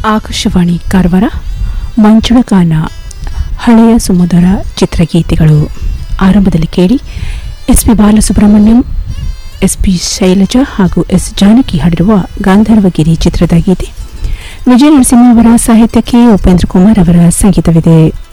ಆಕಾಶವಾಣಿ ಕಾರವಾರ ಮಂಜುಳಗಾನ ಹಳೆಯ ಸುಮಧುರ ಚಿತ್ರಗೀತೆಗಳು. ಆರಂಭದಲ್ಲಿ ಕೇಳಿ ಎಸ್ಪಿ ಬಾಲಸುಬ್ರಹ್ಮಣ್ಯಂ, ಎಸ್ಪಿ ಶೈಲಜಾ ಹಾಗೂ ಎಸ್ ಜಾನಕಿ ಹಾಡಿರುವ ಗಾಂಧರ್ವಗಿರಿ ಚಿತ್ರದ ಗೀತೆ. ವಿಜಯ ನರಸಿಂಹ ಅವರ ಸಾಹಿತ್ಯಕ್ಕೆ ಉಪೇಂದ್ರ ಕುಮಾರ್ ಅವರ ಸಂಗೀತವಿದೆ.